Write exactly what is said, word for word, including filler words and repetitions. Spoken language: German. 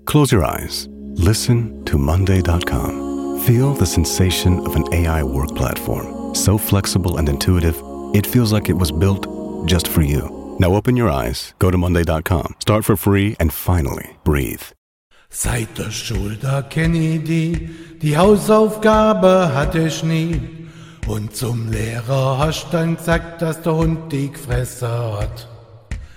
Close your eyes. Listen to Monday dot com. Feel the sensation of an A I work platform. So flexible and intuitive, it feels like it was built just for you. Now open your eyes, go to Monday dot com, start for free, and finally breathe. Seit der Schule, da kenn ich die, die Hausaufgabe hatte ich nie. Und zum Lehrer hast dann gesagt, dass der Hund die gefressen hat.